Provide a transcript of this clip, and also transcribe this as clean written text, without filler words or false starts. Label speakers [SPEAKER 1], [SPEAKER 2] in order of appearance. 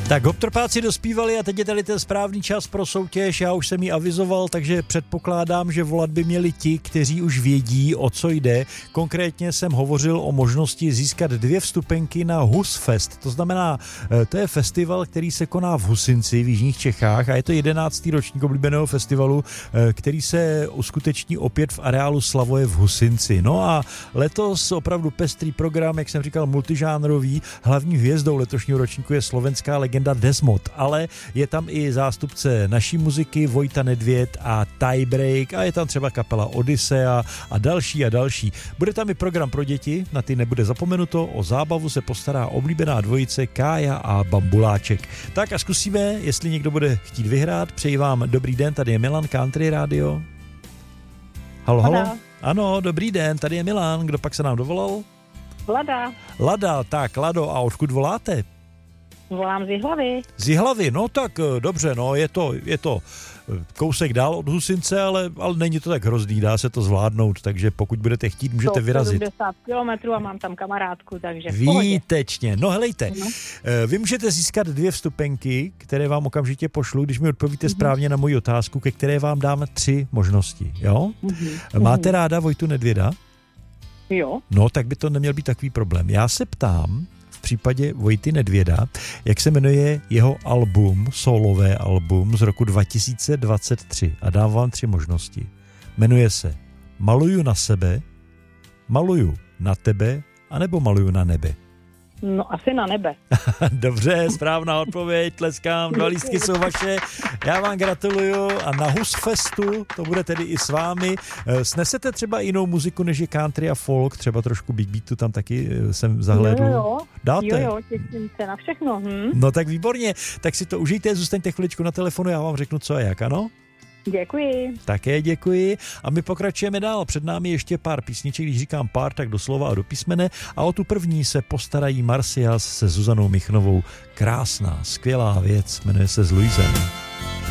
[SPEAKER 1] Tak Hoptropáci dospívali a teď je tady ten správný čas pro soutěž, já už jsem ji avizoval, takže předpokládám, že volat by měli ti, kteří už vědí, o co jde. Konkrétně jsem hovořil o možnosti získat 2 vstupenky na Husfest, to znamená, to je festival, který se koná v Husinci v jižních Čechách a je to 11. ročník oblíbeného festivalu, který se uskuteční opět v areálu Slavoje v Husinci. No a letos opravdu pestrý program, jak jsem říkal, multižánrový, hlavní hvězdou letošního ročníku je slovenská legenda Desmod, ale je tam i zástupce naší muziky Vojta Nedvěd a Tiebreak a je tam třeba kapela Odyssea a další a další. Bude tam i program pro děti, na ty nebude zapomenuto, o zábavu se postará oblíbená dvojice Kája a Bambuláček. Tak a zkusíme, jestli někdo bude chtít vyhrát. Přeji vám dobrý den, tady je Milan, Country Radio. Halo, halo. Ano, dobrý den, tady je Milan, kdo pak se nám dovolal?
[SPEAKER 2] Lada.
[SPEAKER 1] Lada, tak Lado, a odkud voláte?
[SPEAKER 2] Volám z Jihlavy.
[SPEAKER 1] Z Jihlavy, no tak dobře, no je to kousek dál od Husince, ale není to tak hrozný, dá se to zvládnout, takže pokud budete chtít, můžete vyrazit.
[SPEAKER 2] 170 kilometrů a mám tam kamarádku, takže
[SPEAKER 1] výtečně. No helejte, vy můžete získat 2 vstupenky, které vám okamžitě pošlu, když mi odpovíte správně na moji otázku, ke které vám dám 3 možnosti, jo? Máte ráda Vojtu Nedvěda?
[SPEAKER 2] Jo.
[SPEAKER 1] No, tak by to neměl být takový problém. Já se ptám, v případě Vojty Nedvěda, jak se jmenuje jeho album, solové album z roku 2023 a dám vám 3 možnosti. Jmenuje se Maluju na sebe, Maluju na tebe, anebo Maluju na nebe.
[SPEAKER 2] No asi na nebe.
[SPEAKER 1] Dobře, správná odpověď, tleskám, 2 lístky jsou vaše, já vám gratuluju a na Husfestu, to bude tedy i s vámi, snesete třeba jinou muziku, než je country a folk, třeba trošku Big Beatu tam taky jsem zahlédl.
[SPEAKER 2] Jo,
[SPEAKER 1] dáte?
[SPEAKER 2] Jo, těším se na všechno.
[SPEAKER 1] No tak výborně, tak si to užijte, zůstaňte chviličku na telefonu, já vám řeknu co a jak, ano?
[SPEAKER 2] Děkuji.
[SPEAKER 1] Také děkuji a my pokračujeme dál. Před námi ještě pár písniček, když říkám pár, tak doslova a do písmene a o tu první se postarají Marcias se Zuzanou Michnovou. Krásná, skvělá věc, jmenuje se S Luisem.